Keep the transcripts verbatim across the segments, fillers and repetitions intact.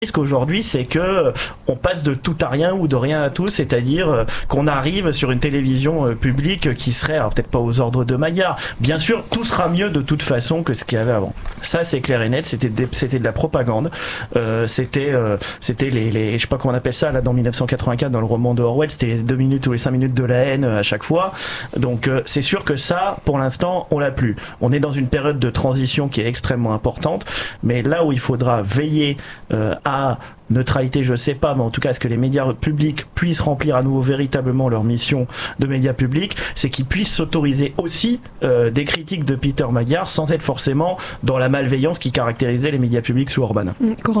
risque aujourd'hui, c'est que on passe de tout à rien ou de rien à tout, c'est-à-dire qu'on arrive sur une télévision publique qui serait, alors peut-être pas aux ordres de Maillard. Bien sûr, tout sera mieux de toute façon que ce qu'il y avait avant. Ça, c'est clair et net. C'était des, c'était de la propagande. Euh, c'était, euh, c'était les, les, je sais pas comment on appelle ça là dans mille neuf cent quatre-vingt-quatre dans le roman de Orwell. C'était les deux minutes ou les cinq minutes de la haine à chaque fois. Donc, euh, c'est sûr que ça, pour l'instant, on l'a plus. On est dans une période de transition qui est extrêmement importante, mais là où il faudra veiller euh, à à neutralité, je sais pas, mais en tout cas, à ce que les médias publics puissent remplir à nouveau véritablement leur mission de médias publics, c'est qu'ils puissent s'autoriser aussi euh, des critiques de Peter Maillard sans être forcément dans la malveillance qui caractérisait les médias publics sous Orban. Mmh, Corentin ?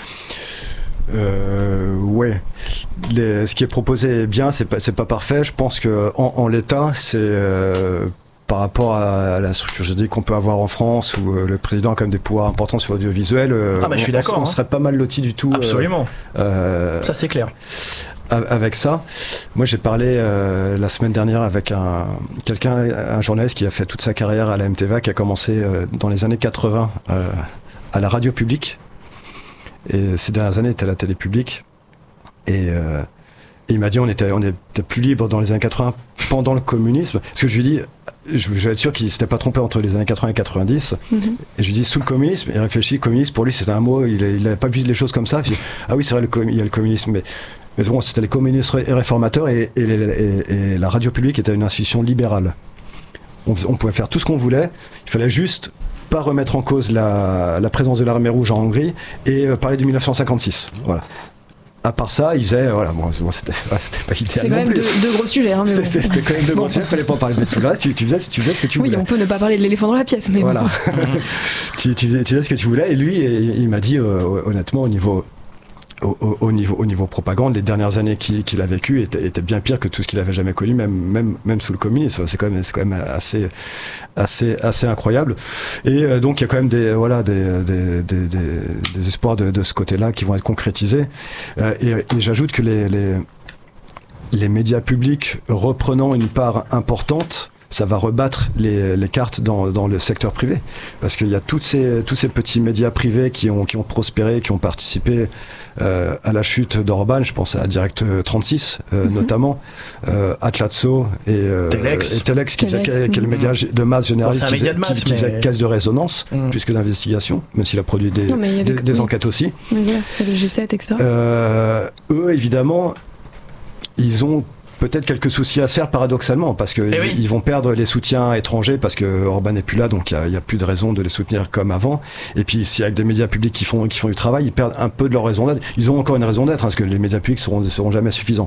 Euh, ouais, les, ce qui est proposé est bien, c'est pas, c'est pas parfait. Je pense que en, en l'état, c'est euh, par rapport à la structure juridique qu'on peut avoir en France, où euh, le président a quand même des pouvoirs importants sur l'audiovisuel, euh, ah bah, je suis on, d'accord, on, on hein. serait pas mal loti du tout. Absolument. Euh, ça c'est clair. Avec ça, moi j'ai parlé euh, la semaine dernière avec un quelqu'un, un journaliste qui a fait toute sa carrière à la M T V A, qui a commencé euh, dans les années quatre-vingts euh, à la radio publique, et ces dernières années était à la télé publique, et euh, Et il m'a dit on était, on était plus libre dans les années quatre-vingts pendant le communisme. Parce que je lui dis, je, je vais être sûr qu'il ne s'était pas trompé entre les années quatre-vingts et quatre-vingt-dix. Mm-hmm. Et je lui dis sous le communisme, il réfléchit, communisme pour lui c'était un mot, il n'avait pas vu les choses comme ça. Dit, ah oui c'est vrai, le, il y a le communisme, mais, mais bon c'était les communistes et réformateurs, et, et, et, et la radio publique était une institution libérale. On, on pouvait faire tout ce qu'on voulait, il fallait juste pas remettre en cause la, la présence de l'armée rouge en Hongrie et euh, parler de dix-neuf cent cinquante-six. Voilà. À part ça, il faisait, voilà, bon, bon c'était, ouais, c'était pas idéal. C'est quand même deux, deux gros sujets, hein, mais bon. c'est, C'était quand même deux bon. gros sujets, il fallait pas en parler de tout là. Tu, tu faisais, tu faisais ce que tu voulais. Oui, on peut ne pas parler de l'éléphant dans la pièce, mais voilà. Bon. tu, tu, faisais, tu faisais ce que tu voulais, et lui, il, il m'a dit, euh, honnêtement, au niveau. Au, au, au, niveau, au niveau propagande, les dernières années qu'il, qu'il a vécues étaient, étaient bien pires que tout ce qu'il avait jamais connu, même, même, même sous le communisme. C'est quand même, c'est quand même assez, assez, assez incroyable. Et euh, donc il y a quand même des, voilà, des, des, des, des, des espoirs de, de ce côté-là qui vont être concrétisés. Euh, et, et j'ajoute que les, les, les médias publics reprenant une part importante, ça va rebattre les, les cartes dans, dans le secteur privé, parce qu'il y a toutes ces, tous ces petits médias privés qui ont, qui ont prospéré, qui ont participé euh, à la chute d'Orban. Je pense à Direct trente-six euh, mm-hmm. notamment, euh, Atlazzo et, euh, Telex. et Telex, qui Telex. faisait, qui est le média de masse généraliste, bon, qui faisait, de masse, qui, qui faisait mais... caisse de résonance mm. plus que d'investigation, même s'il a produit des, non, des, des, des oui. enquêtes aussi. Oui, voilà, le G sept, et cetera. Euh, eux, évidemment, ils ont peut-être quelques soucis à se faire paradoxalement, parce que eh oui. ils vont perdre les soutiens étrangers parce que Orban n'est plus là, donc il y, y a plus de raison de les soutenir comme avant. Et puis si avec des médias publics qui font qui font du travail, ils perdent un peu de leur raison d'être. Ils ont encore une raison d'être, hein, parce que les médias publics seront seront jamais suffisants.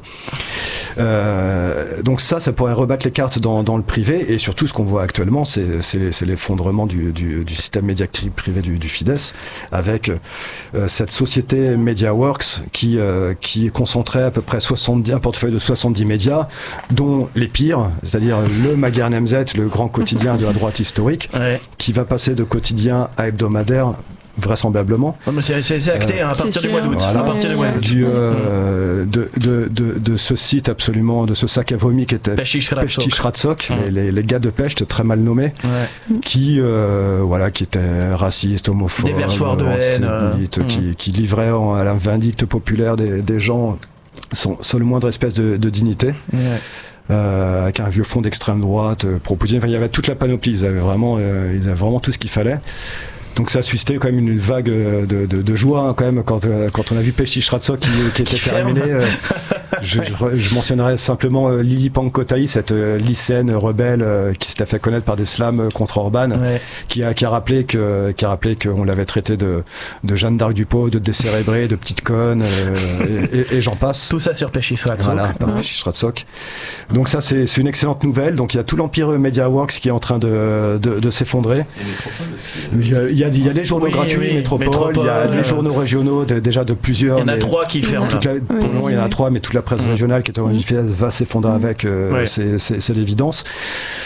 Euh, donc ça, ça pourrait rebattre les cartes dans dans le privé, et surtout ce qu'on voit actuellement, c'est c'est, c'est l'effondrement du, du du système médiatique privé du, du Fidesz, avec euh, cette société MediaWorks qui euh, qui concentrait à peu près soixante-dix un portefeuille de soixante-dix médias, dont les pires, c'est-à-dire le Magyar Nemzet, le grand quotidien de la droite historique, ouais. qui va passer de quotidien à hebdomadaire, vraisemblablement. Ouais, mais c'est, c'est, c'est acté euh, hein, à partir du mois d'août. Voilà. À partir du mois d'août. Du, euh, de, de, de, de ce site absolument, de ce sac à vomi qui était Pesti-Shradzok, mmh. les, les gars de Pest, très mal nommés, ouais. qui, euh, voilà, qui étaient racistes, homophobes, des versoirs de haine, euh, qui, mmh. qui livraient à la vindicte populaire des, des gens sans, sans le moindre espèce de, de dignité. Ouais. Euh, avec un vieux fond d'extrême droite, euh, pro-Poutine. Enfin, il y avait toute la panoplie. Ils avaient vraiment, euh, ils avaient vraiment tout ce qu'il fallait. Donc ça a suscité quand même une vague de, de, de joie hein, quand même quand, euh, quand on a vu Pesti-Shradzok qui, qui était qui terminé. Euh, je, je, je mentionnerai simplement euh, Lili Pankotai, cette euh, lycéenne rebelle euh, qui s'était fait connaître par des slams contre Orban, ouais. qui a qui a rappelé que qui a rappelé qu'on l'avait traité de de Jeanne d'Arc du Pau, de décérébrée, de petite conne, euh, et, et, et j'en passe. Tout ça sur Pesti-Shradzok. Voilà, par ouais. Pesti-Shradzok. Donc ça c'est c'est une excellente nouvelle. Donc il y a tout l'empire MediaWorks qui est en train de de, de s'effondrer. Il y a, il y a Il y a des journaux oui, gratuits, oui, Métropole, Métropole, il y a des euh... journaux régionaux de, déjà de plusieurs. Il y en a trois qui ferment. La, pour oui, le moment, il y en a trois, mais toute la presse mmh. régionale qui est en mmh. va s'effondrer mmh. avec, euh, ouais. c'est, c'est, c'est l'évidence.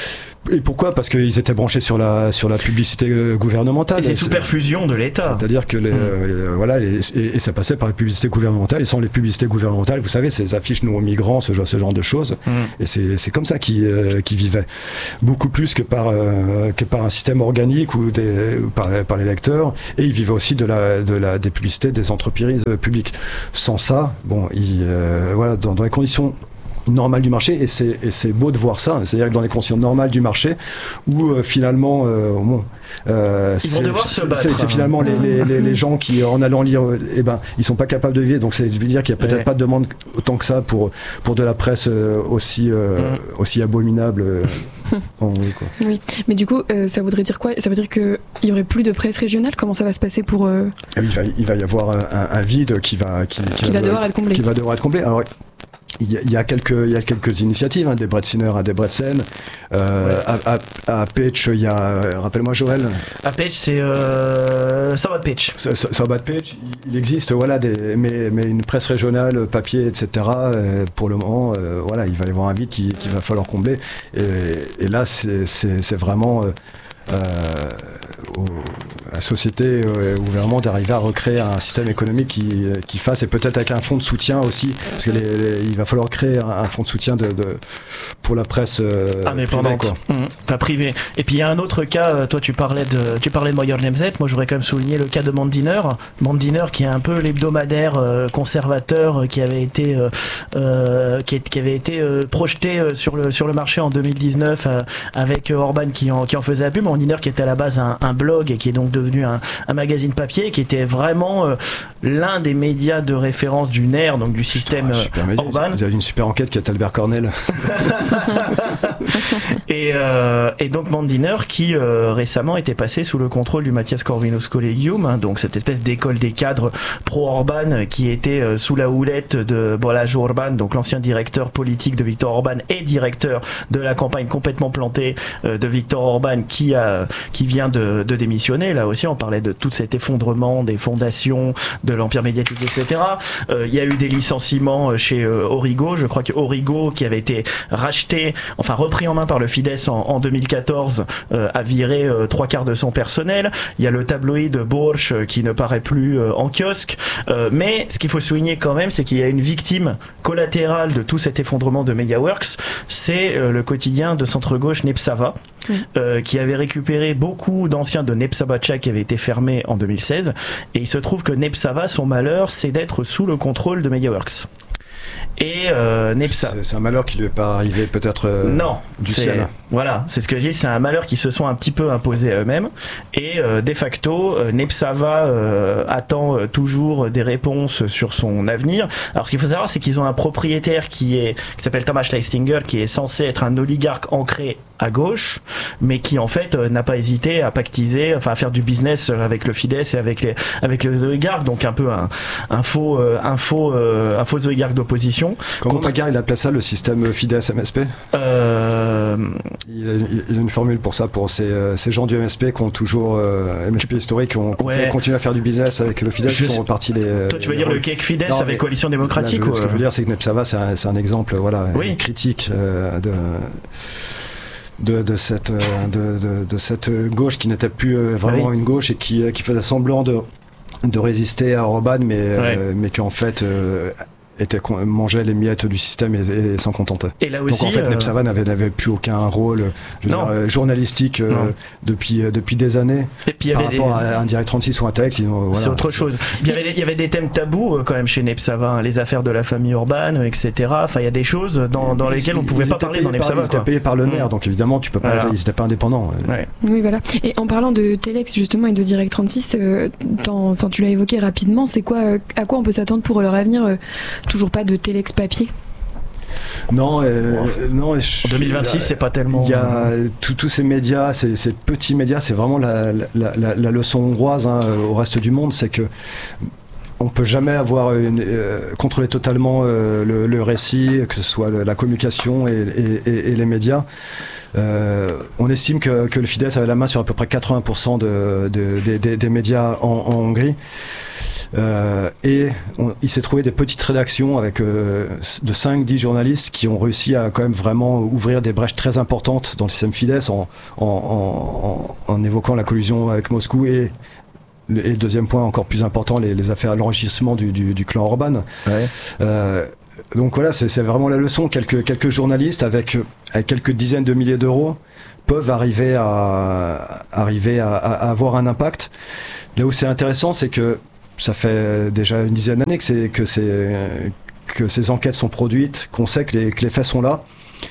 Et pourquoi ? Parce qu'ils étaient branchés sur la, sur la publicité gouvernementale. Et c'est sous perfusion de l'État. C'est-à-dire que les, mmh. euh, voilà, les, et, et ça passait par les publicités gouvernementales. Et sans les publicités gouvernementales, vous savez, ces affiches non aux migrants, ce genre, ce genre de choses. Mmh. Et c'est, c'est comme ça qu'ils, euh, qu'ils vivaient. Beaucoup plus que par, euh, que par un système organique ou, des, ou par, par les lecteurs. Et ils vivaient aussi de la, de la, des publicités des entreprises publiques. Sans ça, bon, ils, euh, voilà, dans, dans les conditions normales du marché, et c'est, et c'est beau de voir ça, c'est-à-dire que dans les conditions normales du marché, où euh, finalement, euh, bon, euh, ils vont devoir se battre. C'est, c'est finalement les, les, les, les gens qui, en allant lire, euh, eh ben, ils sont pas capables de vivre, donc c'est, je veux dire qu'il y a peut-être ouais. pas de demande autant que ça pour, pour de la presse euh, aussi, euh, mmh. aussi abominable. Euh, en, oui, quoi. Oui, mais du coup, euh, ça voudrait dire quoi ? Ça veut dire qu'il y aurait plus de presse régionale ? Comment ça va se passer pour... Euh... il, va, il va y avoir un, un vide qui va, qui, qui, qui va, va devoir être comblé. Qui va devoir être comblé. Alors, Il y, a, il y a quelques, il y a quelques initiatives, hein, des Bretziner à Debrecen. Euh, ouais. à, à, à Pécs, il y a, euh, rappelle-moi Joël. À Pécs, c'est euh, Sabat Pécs. Sabat Pécs, il existe, voilà, des, mais, mais une presse régionale, papier, et cetera. Euh, pour le moment, euh, voilà, il va y avoir un vide qu'il, qu'il va falloir combler. Et, et là, c'est, c'est, c'est vraiment. Euh, Euh, au, la société euh, au gouvernement d'arriver à recréer un système économique qui, qui fasse, et peut-être avec un fonds de soutien aussi, parce que les, les, il va falloir créer un, un fonds de soutien de, de, pour la presse euh, indépendante, privée, quoi. Mmh, enfin privée. Et puis il y a un autre cas, toi tu parlais de tu parlais de Moyer Lemzet, moi je voudrais quand même souligner le cas de Mandiner, Mandiner qui est un peu l'hebdomadaire euh, conservateur euh, qui avait été euh, euh, qui, est, qui avait été euh, projeté euh, sur le sur le marché en deux mille dix-neuf euh, avec euh, Orban qui en qui en faisait la pub. Mandiner qui était à la base un, un blog et qui est donc devenu un, un magazine papier, qui était vraiment euh, l'un des médias de référence du N E R, donc du système ah, euh, Orban. Vous avez une super enquête qui est Albert Cornell. et, euh, et donc Mandiner qui euh, récemment était passé sous le contrôle du Matthias Corvinus Collegium, hein, donc cette espèce d'école des cadres pro-Orban qui était euh, sous la houlette de Balázs Orbán, donc l'ancien directeur politique de Viktor Orban et directeur de la campagne complètement plantée euh, de Viktor Orban qui a qui vient de, de démissionner. Là aussi, on parlait de tout cet effondrement des fondations, de l'empire médiatique, et cetera. Euh, il y a eu des licenciements chez euh, Origo. Je crois que Origo, qui avait été racheté, enfin repris en main par le Fidesz en, en deux mille quatorze, euh, a viré euh, trois quarts de son personnel. Il y a le tabloïd Borch euh, qui ne paraît plus euh, en kiosque. Euh, mais ce qu'il faut souligner quand même, c'est qu'il y a une victime collatérale de tout cet effondrement de MediaWorks. C'est euh, le quotidien de centre-gauche Nepsava, mmh. euh, qui avait récupéré beaucoup d'anciens de Nepsava Tchèque qui avaient été fermés en deux mille seize, et il se trouve que Nepsava, son malheur, c'est d'être sous le contrôle de MediaWorks. Et euh, Nepsa. C'est, c'est un malheur qui lui est pas arrivé peut-être euh, non, du c'est, ciel. Voilà, c'est ce que je dis, c'est un malheur qui se sont un petit peu imposés à eux-mêmes. Et euh, de facto, euh, Nepsava euh, attend euh, toujours des réponses sur son avenir. Alors ce qu'il faut savoir, c'est qu'ils ont un propriétaire qui est qui s'appelle Tamás Leistinger, qui est censé être un oligarque ancré à gauche, mais qui en fait euh, n'a pas hésité à pactiser, enfin à faire du business avec le Fidesz et avec les avec les oligarques, donc un peu un, un faux euh, un faux euh, un faux oligarque d'opposition. Comment Contre... Magar il appelait ça, le système Fidesz M S P euh... il, a, il a une formule pour ça, pour ces, ces gens du M S P qui ont toujours euh, M S P historique, qui ont ouais. continué à faire du business avec le Fidesz, qui sont repartis les. Toi tu veux les dire rôles. le cake Fidesz non, avec Coalition démocratique là, je, ou... Ce que je veux dire, c'est que Nepsava, c'est un, c'est un exemple, voilà, oui. critique euh, de. De, de cette de, de, de cette gauche qui n'était plus vraiment oui. une gauche et qui qui faisait semblant de de résister à Orban, mais ouais. euh, mais qui en fait euh, était mangeait les miettes du système et, et s'en contentait. Et là aussi, donc en fait, euh... Nepsava n'avait n'avait plus aucun rôle je veux dire, euh, journalistique euh, depuis euh, depuis des années. Et puis il y avait par rapport des... à un Direct trente-six ou un Telex, sinon, voilà. C'est autre chose. Il y avait il y avait des thèmes tabous euh, quand même chez Nepsava, hein, les affaires de la famille Orban, et cetera. Enfin, il y a des choses dans dans lesquelles on pouvait pas parler dans Nepsava. Ils étaient payés par le N E R, mmh. donc évidemment tu peux pas. Voilà. Ils étaient pas indépendants. Ouais. Oui, voilà. Et en parlant de Telex justement et de Direct trente-six, euh, enfin tu l'as évoqué rapidement, c'est quoi, à quoi on peut s'attendre pour leur avenir? euh, Toujours pas de Telex papier? Non, euh, non. Je, en deux mille vingt-six, c'est pas tellement. Il y a tous ces médias, ces, ces petits médias, c'est vraiment la, la, la, la leçon hongroise hein, au reste du monde, c'est que on peut jamais avoir une, euh, contrôler totalement euh, le, le récit, que ce soit le, la communication et, et, et, et les médias. Euh, on estime que, que le Fidesz avait la main sur à peu près quatre-vingts pour cent de, de, de, de, des médias en, en Hongrie. Euh, et on, il s'est trouvé des petites rédactions avec euh, de cinq dix journalistes qui ont réussi à quand même vraiment ouvrir des brèches très importantes dans le système Fidesz en, en, en, en, en évoquant la collusion avec Moscou et Et le deuxième point encore plus important, les, les affaires, l'enrichissement du, du, du clan Orban. Ouais. Euh, donc voilà, c'est, c'est vraiment la leçon. Quelques, quelques journalistes avec, avec quelques dizaines de milliers d'euros peuvent arriver à, arriver à, à avoir un impact. Là où c'est intéressant, c'est que ça fait déjà une dizaine d'années que, c'est, que, c'est, que ces enquêtes sont produites, qu'on sait que les, que les faits sont là.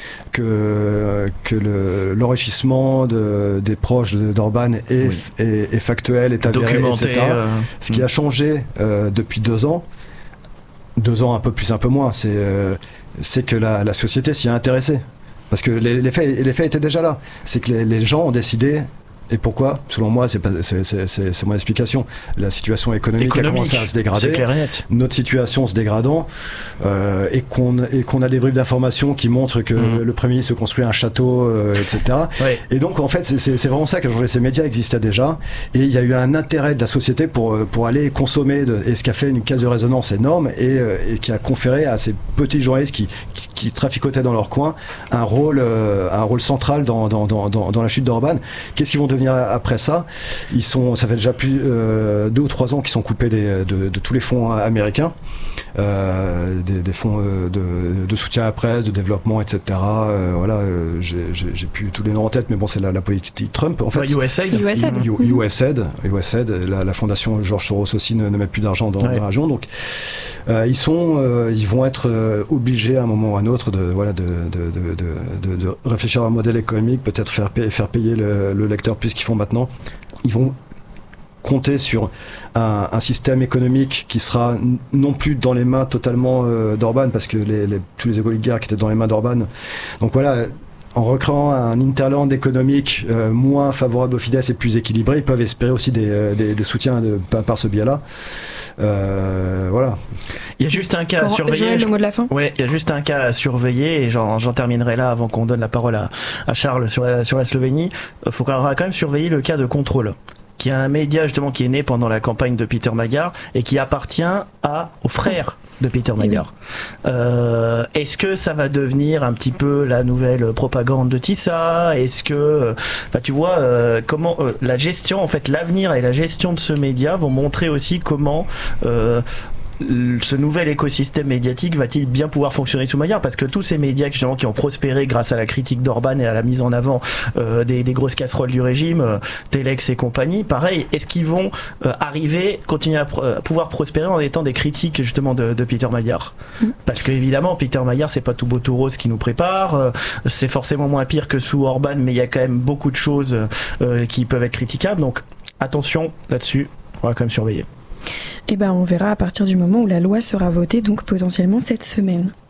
Que, que le, l'enrichissement de, des proches d'Orban est, oui. est, est factuel, est avéré, documenté, et cetera. Euh... Ce qui a changé euh, depuis deux ans, deux ans un peu plus, un peu moins, c'est, euh, c'est que la, la société s'y est intéressée. Parce que les, les, faits, les faits étaient déjà là. C'est que les, les gens ont décidé. Et pourquoi ? Selon moi, c'est, pas, c'est, c'est, c'est, c'est mon explication. La situation économique, économique a commencé à se dégrader. Notre situation se dégradant, euh, et, qu'on, et qu'on a des bribes d'informations qui montrent que mmh. le Premier ministre se construit un château, euh, et cetera. Ouais. Et donc, en fait, c'est, c'est, c'est vraiment ça que ces médias existaient déjà. Et il y a eu un intérêt de la société pour, pour aller consommer, de, et ce qui a fait une caisse de résonance énorme et, et qui a conféré à ces petits journalistes qui, qui, qui traficotaient dans leur coin un rôle, euh, un rôle central dans, dans, dans, dans, dans la chute d'Orban. Qu'est-ce qu'ils vont devenir après ça? Ils sont, ça fait déjà plus euh, deux ou trois ans qu'ils sont coupés des, de, de tous les fonds américains, euh, des, des fonds de, de soutien à la presse, de développement, et cetera. Euh, voilà, euh, j'ai, j'ai, j'ai plus tous les noms en tête, mais bon, c'est la, la politique Trump en fait. Ouais, U S A I D. U S A I D. U S A I D. U S A I D. La, la fondation George Soros aussi ne, ne met plus d'argent dans ouais. la région, donc euh, ils sont, euh, ils vont être euh, obligés à un moment ou à un autre de, voilà, de, de, de, de, de, de réfléchir à un modèle économique, peut-être faire payer, faire payer le, le lecteur plus qu'ils font maintenant. Ils vont compter sur un, un système économique qui sera n- non plus dans les mains totalement euh, d'Orban, parce que les, les, tous les oligarques étaient dans les mains d'Orban. Donc voilà, en recréant un hinterland économique euh, moins favorable au Fidesz et plus équilibré, ils peuvent espérer aussi des, euh, des, des soutiens de, par, par ce biais-là. Euh, voilà. Il y a juste un cas Quand, à surveiller. Joël, le mot de la fin. Ouais, il y a juste un cas à surveiller et j'en, j'en terminerai là avant qu'on donne la parole à, à Charles sur la, sur la Slovénie. Il faut quand même surveiller le cas de Contrôle, qui est un média justement qui est né pendant la campagne de Peter Magyar et qui appartient à, aux frères de Peter Magyar. Euh, est-ce que ça va devenir un petit peu la nouvelle propagande de Tissa ? Est-ce que, enfin, tu vois, euh, comment euh, la gestion, en fait, l'avenir et la gestion de ce média vont montrer aussi comment euh, ce nouvel écosystème médiatique va-t-il bien pouvoir fonctionner sous Magyar, parce que tous ces médias justement qui ont prospéré grâce à la critique d'Orban et à la mise en avant euh, des, des grosses casseroles du régime, euh, Telex et compagnie, pareil, est-ce qu'ils vont euh, arriver, continuer à, pro- à pouvoir prospérer en étant des critiques justement de, de Peter Magyar ? mmh. Parce que évidemment Peter Magyar, c'est pas tout beau tout rose qui nous prépare, euh, c'est forcément moins pire que sous Orban, mais il y a quand même beaucoup de choses euh, qui peuvent être critiquables, donc attention là-dessus, on va quand même surveiller. Eh ben, on verra à partir du moment où la loi sera votée, donc potentiellement cette semaine.